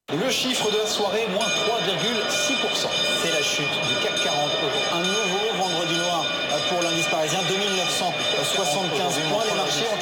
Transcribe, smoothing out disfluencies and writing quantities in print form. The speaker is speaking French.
Le chiffre de la soirée, moins 3,6%. C'est la chute du CAC 40 aujourd'hui. Un nouveau vendredi noir pour l'indice parisien, 2975 points.